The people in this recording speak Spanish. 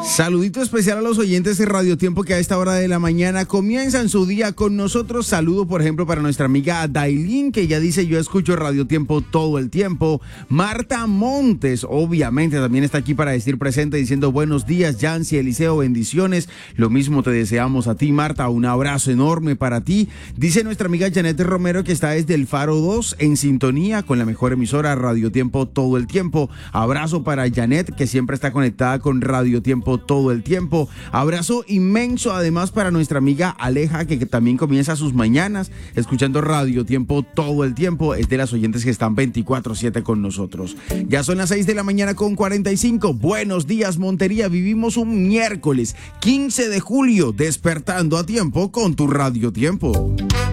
Saludito especial a los oyentes de Radio Tiempo que a esta hora de la mañana comienzan su día con nosotros. Saludo, por ejemplo, para nuestra amiga Dailín, que ya dice: yo escucho Radio Tiempo todo el tiempo. Marta Montes, obviamente, también está aquí para decir presente, diciendo buenos días, Yancy, Eliseo, bendiciones. Lo mismo te deseamos a ti, Marta, un abrazo enorme para ti. Dice nuestra amiga Janet Romero, que está desde el Faro 2 en sintonía con la mejor emisora Radio Tiempo todo el tiempo. Abrazo para Janet, que siempre está conectada con Radio Tiempo todo el tiempo. Abrazo inmenso además para nuestra amiga Aleja, que también comienza sus mañanas escuchando Radio Tiempo todo el tiempo. Es de las oyentes que están 24/7 con nosotros. Ya son las 6 de la mañana con 45. Buenos días, Montería. Vivimos un miércoles 15 de julio despertando a tiempo con tu Radio Tiempo.